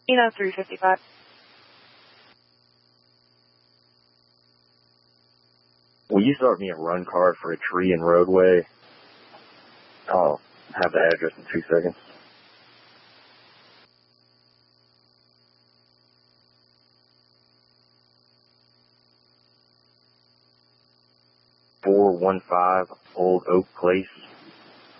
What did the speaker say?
355. Will you start me a run card for a tree and roadway? I'll have the address in 2 seconds. .415 Old Oak Place,